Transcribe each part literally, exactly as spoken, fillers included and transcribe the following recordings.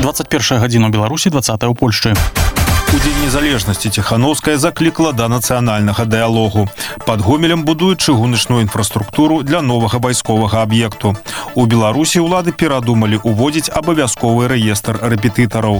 двадцать першая гадзіна ў Беларусі, двадцатая ў Польшчы. У Дзень незалежнасці Ціханаўская заклікала да нацыянальнага дыялогу. Пад Гомелем будуюць чыгуначную інфраструктуру для новага вайсковага аб'екту. У Беларусі ўлады перадумалі ўводзіць абавязковы рэестр рэпетытараў.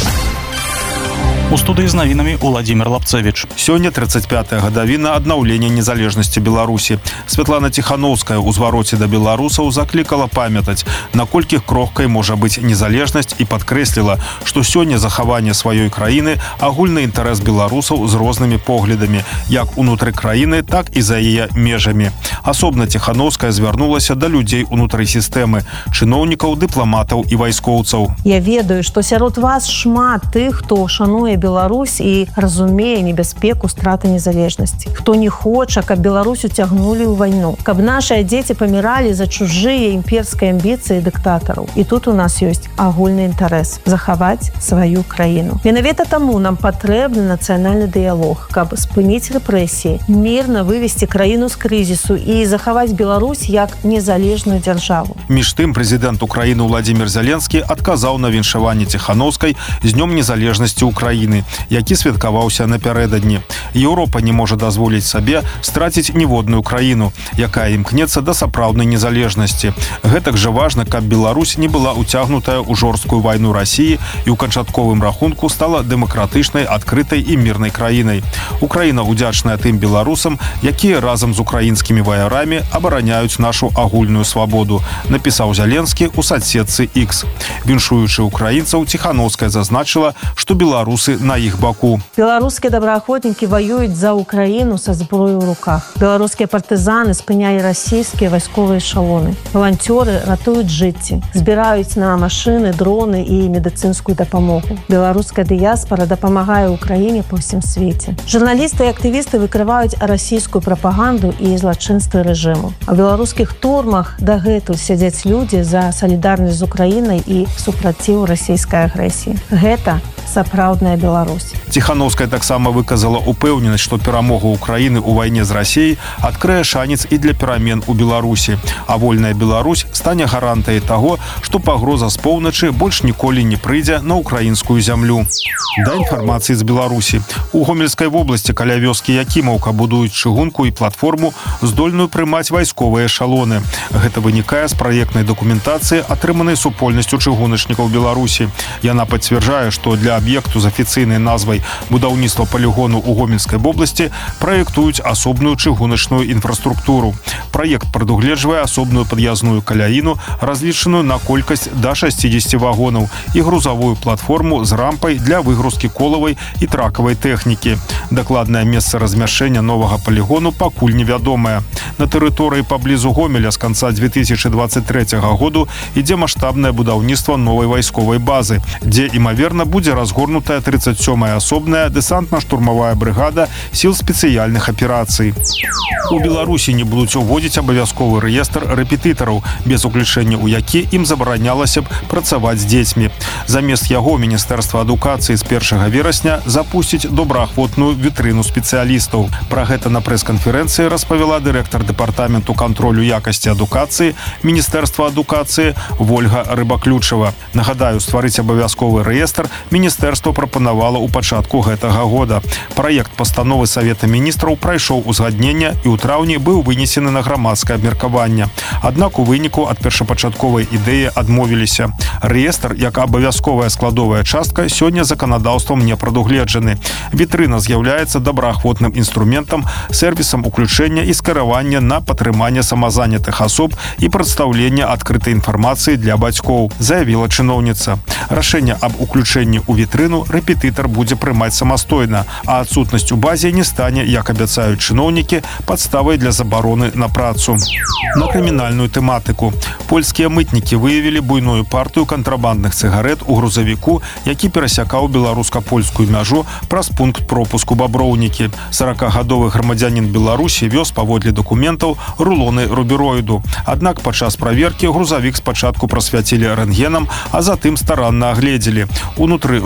У студыі з навінамі Уладзімір Лапцевіч. Сёння тридцать пятая гадавіна аднаўлення незалежнасці Беларусі. Святлана Ціханаўская ў звароце да беларусаў заклікала памятаць, наколькі крохкай можа быць незалежнасць, і падкрэсліла, што сёння захаванне сваёй краіны агульны інтарэс беларусаў з рознымі поглядамі, як унутры краіны, так і за яе межамі. Асобна Ціханаўская звярнулася да людзей унутры сістэмы, чыноўнікаў, дыпламатаў і вайскоўцаў. Я ведаю, што сярод вас шмат тых, хто шануе Беларусь і разумее небяспеку страты незалежнасці. Хто не хоча, каб Беларусь уцягнулі ў вайну, каб нашыя дзеці паміралі за чужыя імперскія амбіцыі дыктатараў. І тут у нас ёсць агульны інтарэс захаваць сваю краіну. Менавіта таму нам патрэбны нацыянальны дыялог, каб спыніць рэпрэсіі, мірна вывесці краіну з крызісу і захаваць Беларусь як незалежную дзяржаву. Між тым, прэзідэнт Украіны Владзімір Зеленскі адказаў на віншаванне Ціханаўскай з днём незалежнасці Украіны, які святкаваўся напярэдадні. Еўропа не можа дазволіць сабе страціць ніводную краіну, якая імкнецца да сапраўднай незалежнасці. Гэтак жа важна, каб Беларусь не была ўцягнутая ў жорсткую вайну Расіі і ў канчатковым рахунку стала дэмакратычнай, адкрытай і мірнай краінай. Украіна ўдзячная тым беларусам, якія разам з украінскімі ваярамі абараняюць нашу агульную свабоду, напісаў Зеленскі ў садсетцы X. Віншуючы украінцаў, Ціханаўская зазначыла, што беларусы на іх баку. Беларускія добраахвотнікі ваююць за Украіну са зброёй у руках. Беларускія партызаны спынялі расійскія вайсковыя эшалоны. Валанцёры ратуюць жыцці, збіраюць на машыны, дроны і медыцынскую дапамогу. Беларуская дыяспара дапамагае Украіне па ўсім свеце. Журналісты і актывісты выкрываюць расійскую прапаганду і злачынствы рэжыму. А ў беларускіх турмах дагэтуль сядзяць людзі за салідарнасць з Украінай і супраціў расійскай агрэсіі. Гэта сапраўдная Беларусь. Ціханаўская таксама выказала упэўненасць, што перамога Украіны ў вайне з Расіяй адкрые шанец і для перамен у Беларусі, а вольная Беларусь стане гарантыяй таго, што пагроза з поўначы больш ніколі не прыйдзе на украінскую зямлю. Да інфармацыі з Беларусі. У Гомельскай вобласці каля вёскі Якімаўка будуюць чыгунку і платформу, здольную прымаць вайсковыя эшалоны. Гэта вынікае з праектнай дакументацыі, атрыманай супольнасцю чыгуначнікаў Беларусі. Яна пацвярджае, што для аб'екту з афіцыйнай назвай будаўніцтва палігону ў Гомельскай вобласці праектуюць асобную чыгуначную інфраструктуру. Праект прадугледжвае асобную пад'язную каляіну, разлічаную на колькасць да шасцідзесяці вагонаў, і грузавую платформу з рампай для выгрузкі колавай і тракавай тэхнікі. Дакладнае месца размяшчэння новага палігону пакуль невядомае. На тэрыторыі паблізу Гомеля з канца две тысячи двадцать третьего году ідзе маштабнае будаўніцтва новай вайсковай базы, дзе, імаверна, будзе разгорнутая тридцать сёмая асобная дэсантна-штурмавая брыгада сіл спецыяльных аперацый. У Беларусі не будуць уводзіць абавязковы рэестр рэпетытараў, без уключэння ў які ім забаранялася б працаваць з дзецьмі. Замест яго Міністэрства адукацыі з першага верасня запусціць добраахвотную вітрыну спецыялістаў. Пра гэта на прэс-канферэнцыі распавяла дырэктар дэпартаменту кантролю якасці адукацыі Міністэрства адукацыі Вольга Рыбаключава. Нагадаю, стварыць абавязковы рэестр Міністэрства прапанавала ў пачатку гэтага года. Праект пастановы Савета міністраў прайшоў узгаднення і ў траўні быў вынесены на грамадскае абмеркаванне. Аднак у выніку ад першапачатковай ідэі адмовіліся. Рэестр, як абавязковая складовая частка, сёння заканадаўствам не прадугледжаны. Вітрына з'яўляецца добраахвотным інструментам, сервісам уключэння і скіравання на падтрыманне самазанятых асоб і прадстаўлення адкрытай інфармацыі для бацькоў, заявіла чыноўніца. Рашэнне аб уключэнні ў вітрыну рэпетытар будзе прымаць самастойна, а адсутнасць у базе не стане, як абяцаюць чыноўнікі, падставай для забароны на працу. На крымінальную тэматыку. Польскія мытнікі выявілі буйную партыю кантрабандных цыгарэт у грузавіку, які перасякаў беларуска-польскую мяжу праз пункт пропуску Баброўнікі. саракагадовы грамадзянін Беларусі вёз паводле дакументаў рулоны рубероіду. Аднак падчас праверкі грузавік спачатку прасвяцілі рэнтгенам, а затым старанна агледзелі. Унутры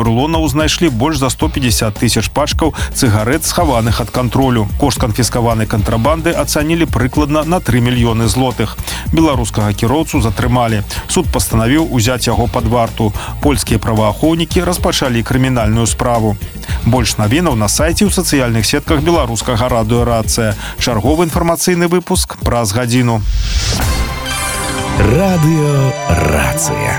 рулонаў знайшлі больш за сто пятьдесят тысяч пачкаў цыгарэт, схаваных ад кантролю. Кошт канфіскаванай кантрабанды ацанілі прыкладна на тры мільёны злотых. Беларускага кіроўцу затрымалі. Суд пастанавіў узяць яго пад варту. Польскія праваахоўнікі распачалі крымінальную справу. Больш навінаў на сайце ў сацыяльных сетках беларускага радыё «Рацыя». Чарговы інфармацыйны выпуск праз гадзіну. Радыё «Рацыя».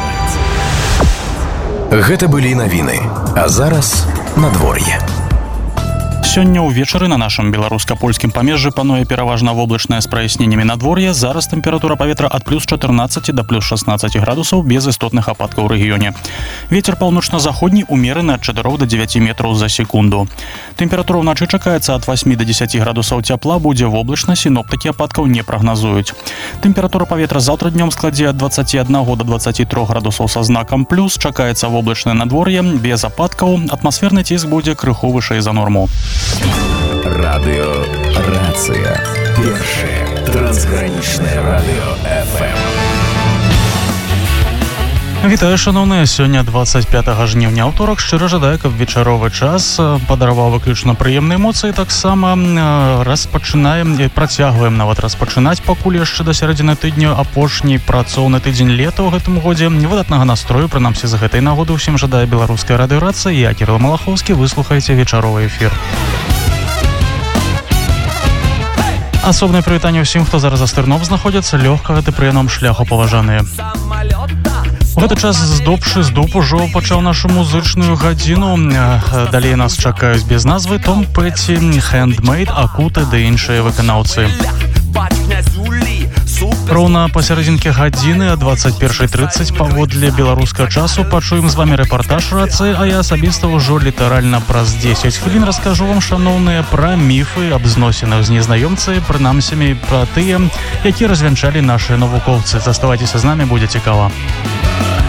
Гэта былі навіны. А зараз надвор'е. Сёння ўвечары на нашым беларуска-польскім памежжы пануе пераважна воблачнае з праясненнямі надвор'я. Зараз тэмпература паветра ад плюс чатырнаццаці да плюс шаснаццаці градусаў без істотных ападкаў у рэгіёне. Вецер паўночна-заходні умераны ад чатырох да дзевяці метраў за секунду. Тэмпература ўначы чакаецца ад васьмі да дзесяці градусаў цяпла, будзе воблачна, сіноптыкі ападкаў не прагназуюць. Тэмпература паветра заўтра днём складзе ад дваццаці аднаго да дваццаці трох градусаў са знакам плюс, чакаецца воблачнае надвор'е, без ападкаў, атмасферны ціск будзе крыху вышэй за норму. Радыё «Рацыя». Першае трансгранічнае радыё эф эм. Вітаю, шановныя. Сёння дваццаць пятага жніўня, аўторак. Шчыра жадаю, каб вечаровы час падараваў выключна прыемныя эмоцыі. Таксама распачынаем, працягваем нават распачынаць пакуль яшчэ да сярэдзіны тыдню апошні працоўны тыдзень лета ў гэтым годзе. Выдатнага настрою, прынамсі з гэтай нагоды ўсім жадае беларуская радыё «Рацыя». Я Кірыл Малахоўскі, вы слухаеце вечаровы эфір. Асобнае прывітанне ўсім, хто зараз за стырном знаходзіцца, лёгкага ды прыемнага шляху, паважаныя. У гэты час здобшы здоб ужо пачаў нашу музычную гадзіну. Далей нас чакаюць без назвы Том Петти, Handmade, Акуты ды іншыя выканаўцы. Роўна пасярэдзінке гадзіны о дваццаць першай трыццаць паводле беларускага часу пачуем з вамі рэпартаж «Рацыі», а я асабіста ўжо літаральна праз дзесяць хвілін раскажу вам, шановныя, пра міфы аб зносінах з незнаёмцай, прынамсі пра тыя, якія развянчалі нашы навукоўцы. Заставайцеся з намі, будзе цікава.